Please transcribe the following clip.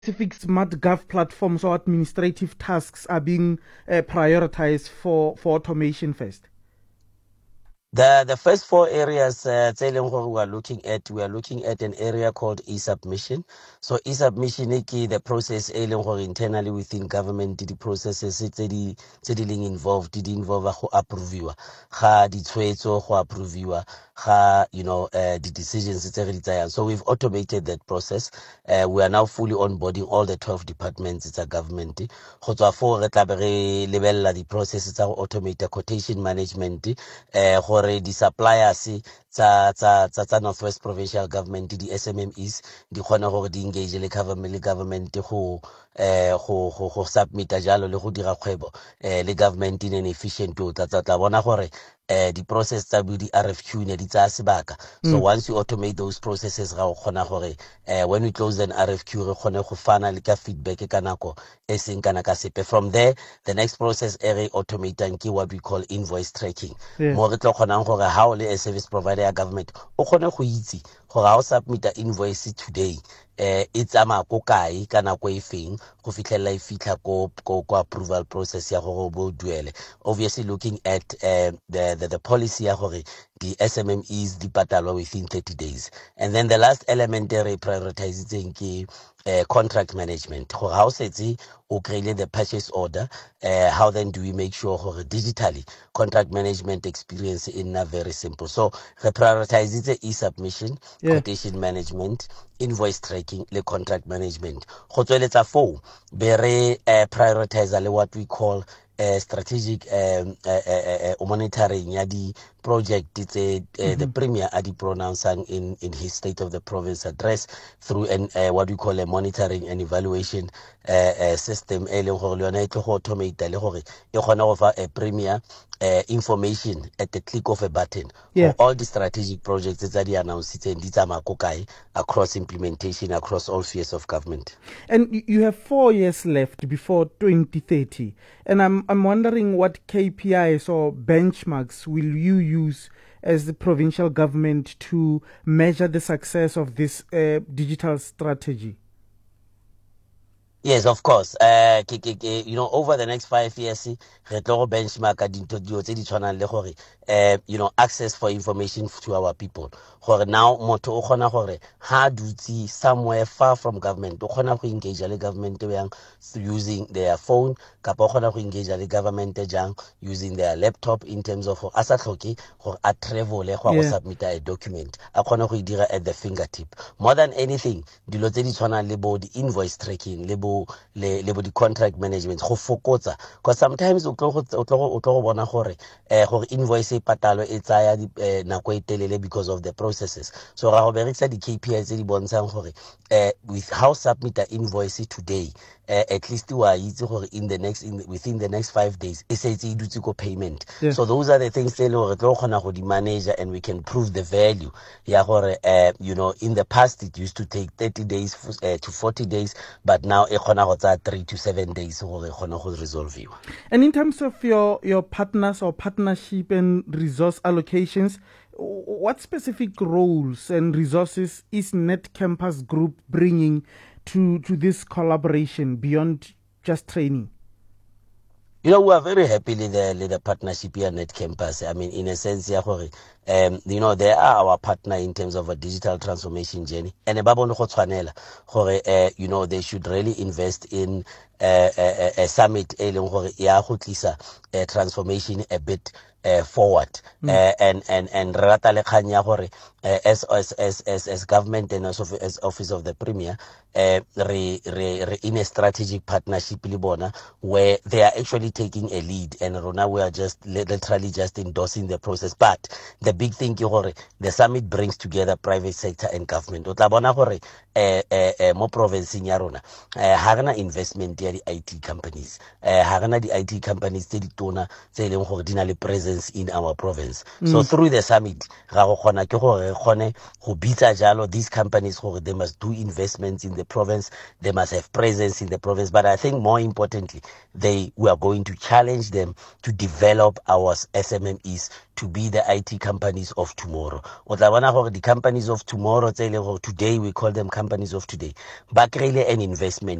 specific SmartGov platforms or administrative tasks are being prioritized for automation first? The first four areas we are looking at an area called e-submission. So e-submission is the process internally within government, the processes involved, go approve ga ditshwetso go approve ga the decisions so we've automated that process. We are now fully onboarding all the 12 departments tsa government go tswa for re tla be re lebella di processes tsa go automate quotation management gore di suppliers tsa Northwest Provincial Government di SMMEs di kgona gore di engage le government go submita jalo le go dira kgwebo le government in an efficient way tla bona gore the process tsa di RFQ ne di tsaya sebaka. So once you automate those processes ga o kgona gore when we close an RFQ re kgone go fana le ka feedback ka nako e seng kana ka sepe. From there the next process re automating ke what we call invoice tracking. Mo re tlo kgonang gore ha o le a service provider ya government o kgone go itse gore ha o submit invoice today e tsama ko kae ka nako e feng go fitlhela e fitlha ko approval process ya go bo duele. Obviously looking at the policy ya gore the SMMEs di patalwa within 30 days. And then the last element re prioritizing ke contract management. How setse o create the purchase order, how then do we make sure digitally contract management experience in a very simple. So we prioritize the e-submission, quotation management, invoice tracking, le contract management. Go tsweletsa fo be re prioritize le what we call strategic monitoring ya di project the premier a di pronouncing in his state of the province address through what we call a monitoring and evaluation system e leng gore le yona e tlo go automate le gore e kgona go fa a premier information at the click of a button for all the strategic projects that they announced in Dizama across implementation across all spheres of government. And you have 4 years left before 2030. And I'm wondering what KPIs or benchmarks will you use as the provincial government to measure the success of this digital strategy? Yes, of course. Over the next 5 years, re tlo benchmark dinto dio tse di tshwanang le gore access for information to our people. Gore now motho o kgona gore ha dutse somewhere far from government o kgona go engage le government yang using their phone kapa o kgona go engage le government jang using their laptop in terms of asa tlhoke gore a travel go submit a document a kgona go dira at the fingertip. More than anything dilo tse di tshwanang le bo di invoice tracking le bo the contract management go fokotsa because sometimes o tlo go bona gore invoice e patalo e tsaya nako e telele because of the processes. So ra go berekisa di KPIs tse di bontshang gore with how submit a invoice today at least wa itse gore within the next 5 days e setse e dutse go payment. So those are the things tse le gore tlo kgona go di manage and we can prove the value ya gore in the past it used to take 30 days to 40 days but now e kgona go tsaya 3 to 7 days gore e kgona go resolve. And in terms of your partners or partnership and resource allocations, what specific roles and resources is NetCampus Group bringing to this collaboration beyond just training? We are very happy with the partnership here at NetCampus. I mean, in a sense, they are our partner in terms of a digital transformation journey. And they should really invest in a summit transformation a bit forward. And rata le khanya gore as government and as office of the premier re in a strategic partnership le bona where they are actually taking a lead and rona we are just literally just endorsing the process. But the big thing is gore the summit brings together private sector and government. O tla bona gore mo province ya rona ha rena investment ya di IT companies, ha rena di IT companies tse di tona tse leng gore di na le presence presence in our province. So through the summit, ra go kgona ke gore re kgone go bitsa jalo these companies gore they must do investments in the province, they must have presence in the province. But I think more importantly, we are going to challenge them to develop our SMMEs to be the IT companies of tomorrow. O tla bona gore the companies of tomorrow, today we call them companies of today, ba kry-ile an investment